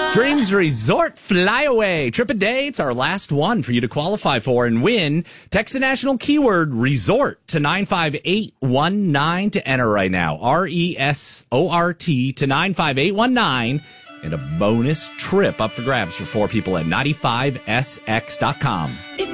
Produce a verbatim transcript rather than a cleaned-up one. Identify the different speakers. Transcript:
Speaker 1: Dreams Resort Flyaway. Trip a day. It's our last one for you to qualify for and win. Text the national keyword resort to nine five eight one nine to enter right now. R E S O R T to nine five eight one nine. And a bonus trip up for grabs for four people at ninety five S X dot com.
Speaker 2: If